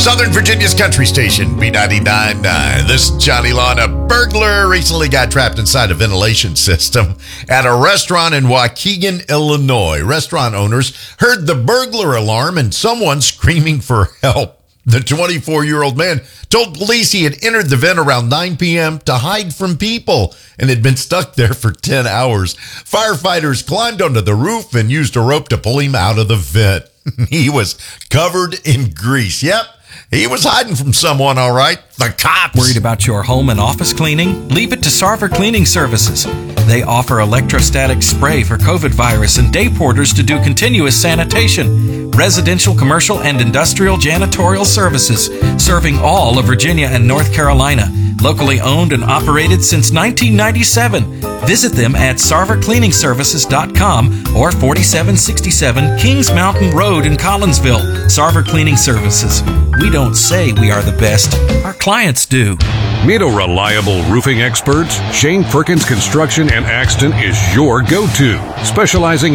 Southern Virginia's country station, B99.9. This is Johnny Law. A burglar recently got trapped inside a ventilation system at a restaurant in Waukegan, Illinois. Restaurant owners heard the burglar alarm and someone screaming for help. The 24-year-old man told police he had entered the vent around 9 p.m. to hide from people and had been stuck there for 10 hours. Firefighters climbed onto the roof and used a rope to pull him out of the vent. He was covered in grease. Yep. He was hiding from someone, all right. The cops. Worried about your home and office cleaning? Leave it to Sarver Cleaning Services. They offer electrostatic spray for COVID virus and day porters to do continuous sanitation. Residential, commercial, and industrial janitorial services, serving all of Virginia and North Carolina. Locally owned and operated since 1997. Visit them at sarvercleaningservices.com or 4767 Kings Mountain Road in Collinsville. Sarver Cleaning Services. We don't say we are the best. Our clients do. Meet a reliable roofing experts. Shane Perkins Construction and Axton is your go-to, specializing